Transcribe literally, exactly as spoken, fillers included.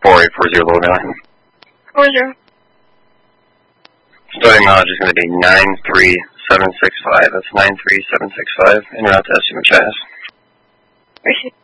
four eight four zero, low down. four zero. Starting mileage is going to be nine three seven six five. That's nine three seven six five. And you're out to estimate Chaz. Appreciate it.